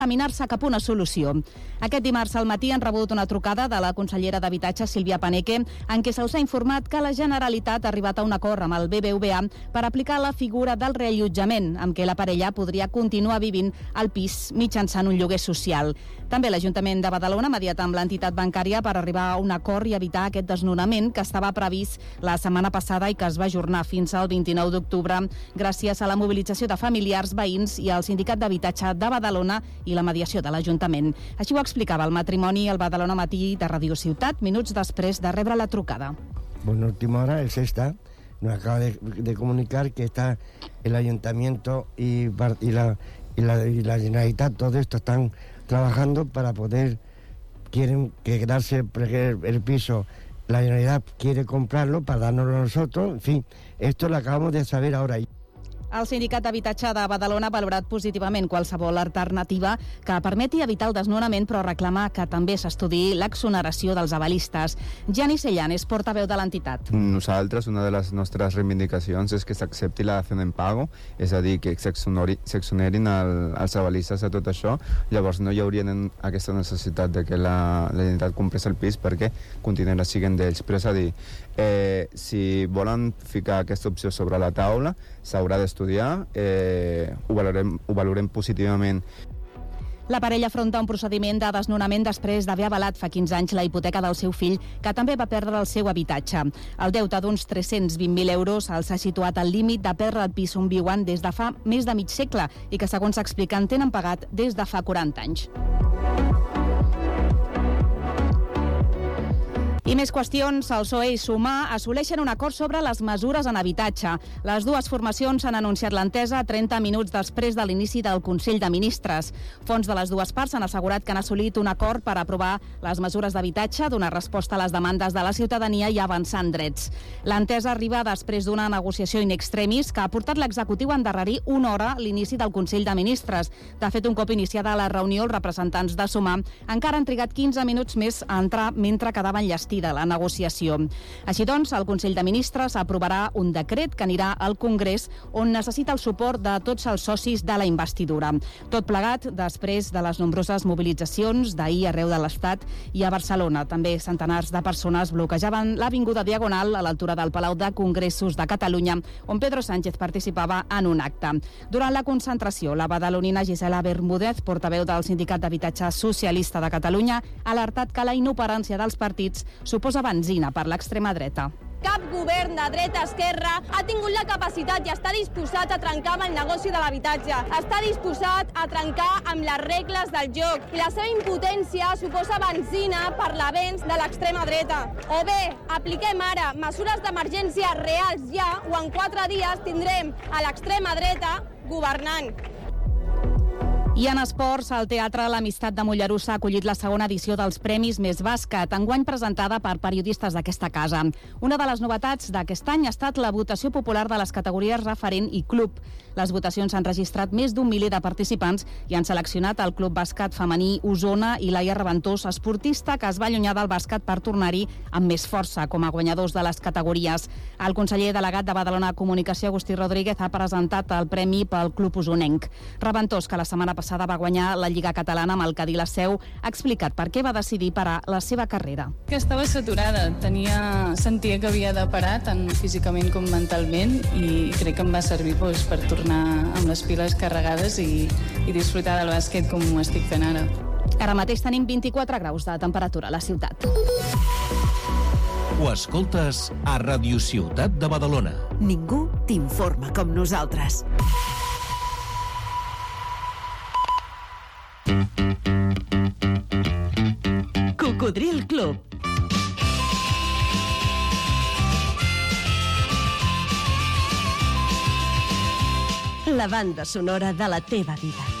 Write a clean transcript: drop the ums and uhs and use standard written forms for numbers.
caminar-se cap a una solució. Aquest dimarts al matí han rebut una trucada de la consellera d'Habitatge, Sílvia Paneque, en què se'ls ha informat que la Generalitat ha arribat a un acord amb el BBVA per aplicar la figura del reallotjament, amb què la parella podria continuar vivint al pis mitjançant un lloguer social. També l'Ajuntament de Badalona ha mediat amb l'entitat bancària per arribar a un acord i evitar aquest desnonament que estava previst la setmana passada i que es va ajornar fins al 29 d'octubre gràcies a la mobilització de familiars, veïns i el Sindicat d'Habitatge de Badalona i la mediació de l'Ajuntament. Així ho explicava el matrimoni al Badalona Matí de Radio Ciutat, minuts després de rebre la trucada. Bueno, última hora, el Sexta nos acaba de comunicar que está el Ayuntamiento y la Generalitat, todo esto están trabajando para poder, quieren quedarse el piso, la Generalitat quiere comprarlo para dárnoslo a nosotros, en fin, esto lo acabamos de saber ahora. El Sindicat d'Habitatge de Badalona ha valorat positivament qualsevol alternativa que permeti evitar el desnonament, però reclama que també s'estudiï l'exoneració dels avalistes. Gianni Sellan és portaveu de l'entitat. Nosaltres, una de les nostres reivindicacions és que s'accepti la dació en pago, és a dir, que s'exonerin els avalistes de tot això. Llavors no hi hauria aquesta necessitat de que la Generalitat comprés el pis perquè continuarà sent d'ells. Però és a dir, si volen ficar aquesta opció sobre la taula, s'haurà d'estudiar, ho valorem positivament. La parella afronta un procediment de desnonament després d'haver avalat fa 15 anys la hipoteca del seu fill, que també va perdre el seu habitatge. El deute d'uns 320.000 euros els ha situat al límit de perdre el pis on viuen des de fa més de mig segle i que, segons expliquen, tenen pagat des de fa 40 anys. I més qüestions. El PSOE i Sumar assoleixen un acord sobre les mesures en habitatge. Les dues formacions han anunciat l'entesa 30 minuts després de l'inici del Consell de Ministres. Fons de les dues parts han assegurat que han assolit un acord per aprovar les mesures d'habitatge, donar resposta a les demandes de la ciutadania i avançar en drets. L'entesa arriba després d'una negociació in extremis que ha portat l'executiu a endarrerir una hora l'inici del Consell de Ministres. De fet, un cop iniciada la reunió, els representants de Sumar encara han trigat 15 minuts més a entrar mentre quedava enllestida la negociació. Així doncs, el Consell de Ministres aprovarà un decret que anirà al Congrés, on necessita el suport de tots els socis de la investidura. Tot plegat després de les nombroses mobilitzacions d'ahir arreu de l'Estat i a Barcelona. També centenars de persones bloquejaven l'Avinguda Diagonal a l'altura del Palau de Congressos de Catalunya, on Pedro Sánchez participava en un acte. Durant la concentració, la badalonina Gisela Bermúdez, portaveu del Sindicat d'Habitatge Socialista de Catalunya, ha alertat que la inoperància dels partits suposa benzina per l'extrema dreta. Cap govern de dreta-esquerra ha tingut la capacitat i està disposat a trencar amb el negoci de l'habitatge. Està disposat a trencar amb les regles del joc. I la seva impotència suposa benzina per l'avenç de l'extrema dreta. O bé, apliquem ara mesures d'emergència reals ja, o en 4 dies tindrem a l'extrema dreta governant. I en esports, el Teatre L'Amistat de Mollerussa ha acollit la segona edició dels Premis Més Bàsquet, enguany presentada per periodistes d'aquesta casa. Una de les novetats d'aquest any ha estat la votació popular de les categories referent i club. Les votacions han registrat més d'1 miler de participants i han seleccionat el Club Bàsquet Femení Osona i Laia Reventós, esportista que es va allunyar del bàsquet per tornar-hi amb més força com a guanyadors de les categories. El conseller delegat de Badalona Comunicació, Agustí Rodríguez, ha presentat el premi pel Club Osonenc. Reventós, que la setmana passada va guanyar la Lliga Catalana amb el Cadí La Seu, ha explicat per què va decidir parar la seva carrera. Que estava saturada, sentia que havia de parar tant físicament com mentalment i crec que em va servir per tornar amb les piles carregades i disfrutar del bàsquet com ho estic fent ara. Ara mateix tenim 24 graus de temperatura a la ciutat. Ho escoltes a Radio Ciutat de Badalona. Ningú t'informa com nosaltres. Cocodril Club. La banda sonora de la teva vida.